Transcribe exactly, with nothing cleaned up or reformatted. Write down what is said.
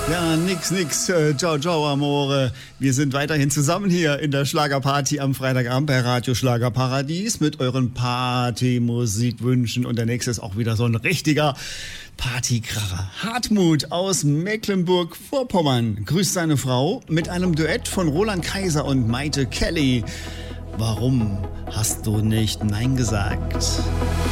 Ja, nix, nix. Äh, ciao, ciao, Amore. Wir sind weiterhin zusammen hier in der Schlagerparty am Freitagabend bei Radio Schlagerparadies mit euren Partymusikwünschen. Und der nächste ist auch wieder so ein richtiger Partykracher. Hartmut aus Mecklenburg-Vorpommern grüßt seine Frau mit einem Duett von Roland Kaiser und Maite Kelly. Warum hast du nicht Nein gesagt?